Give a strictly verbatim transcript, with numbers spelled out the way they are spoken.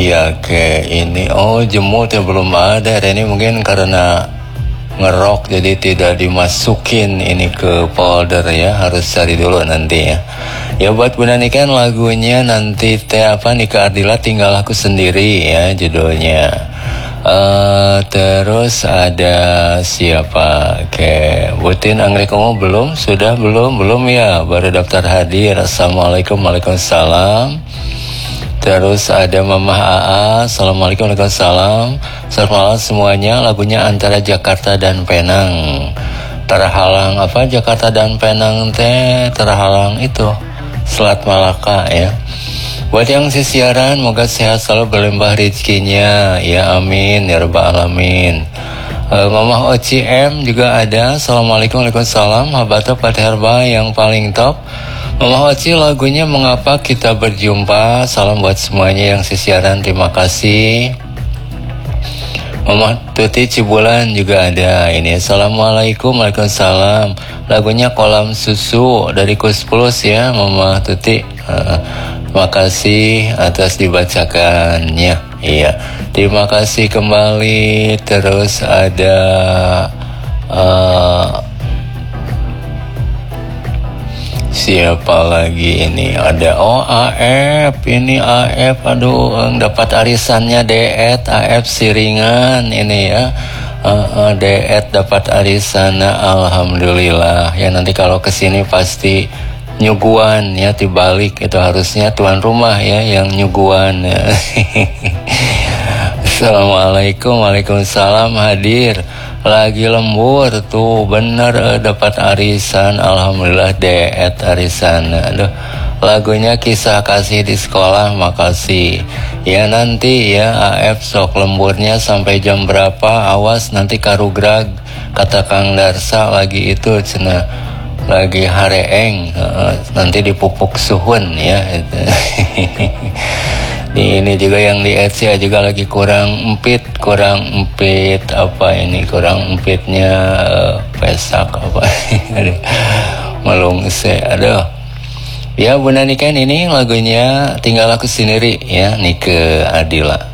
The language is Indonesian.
Iya ke ini. Oh jemut ya belum ada. Dan ini mungkin karena ngerok jadi tidak dimasukin ini ke folder ya. Harus cari dulu nanti ya. Ya buat Bunda Niken lagunya nanti teh apa Nika Ardila Tinggal Aku Sendiri ya judulnya. Uh, terus ada siapa ke Butin Anggrek Ungu belum? Sudah belum? Belum ya? Baru daftar hadir. Assalamualaikum. Waalaikumsalam. Terus ada Mama A A. Assalamualaikum. Waalaikumsalam. Selamat malam semuanya. Lagunya Antara Jakarta dan Penang. Terhalang apa Jakarta dan Penang teh terhalang itu Selat Malaka ya. Buat yang siaran, moga sehat selalu berlimpah rezekinya. Ya amin, ya rabbal alamin. uh, Mama Oci M juga ada. Assalamualaikum. Waalaikumsalam. Habata Pat Herba yang paling top. Mama Oci lagunya Mengapa Kita Berjumpa. Salam buat semuanya yang siaran, terima kasih. Mama Tuti Cibulan juga ada ini. Assalamualaikum. Waalaikumsalam. Lagunya Kolam Susu dari Kus Plus ya Mama Tuti. uh, Terima kasih atas dibacakannya. Iya, terima kasih kembali. Terus ada uh, siapa lagi ini? Ada oh A F. Ini A F. Aduh, dapat arisannya Deet A F Siringan ini ya. Uh, uh, Deet dapat arisan. Alhamdulillah. Ya nanti kalau kesini pasti nyuguhan ya, dibalik itu harusnya tuan rumah ya yang nyuguhan ya. Assalamualaikum. Waalaikumsalam. Hadir lagi lembur tuh bener eh, dapat arisan. Alhamdulillah Deet arisan. Aduh, lagunya Kisah Kasih di Sekolah. Makasih ya. Nanti ya A F sok lemburnya sampai jam berapa, awas nanti karugrag kata Kang Darsa lagi itu cina lagi hareeng, uh, nanti dipupuk suhun ya. Ini juga yang di Etsia juga lagi kurang empit, kurang empit apa ini kurang empitnya uh, pesak apa, aduh, melungse, aduh. Ya Bunda Niken ini lagunya Tinggal Aku Sendiri ya, Nike Ardila.